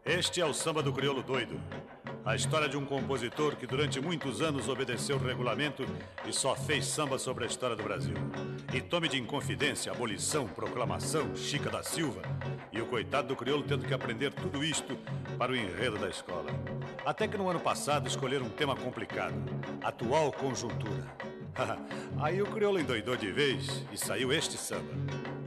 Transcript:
Este é o Samba do Crioulo Doido. A história de um compositor que durante muitos anos obedeceu o regulamento e só fez samba sobre a história do Brasil. E tome de Inconfidência, Abolição, Proclamação, Chica da Silva. E o coitado do crioulo tendo que aprender tudo isto para o enredo da escola. Até que no ano passado escolheram um tema complicado: atual conjuntura. Aí o crioulo endoidou de vez e saiu este samba.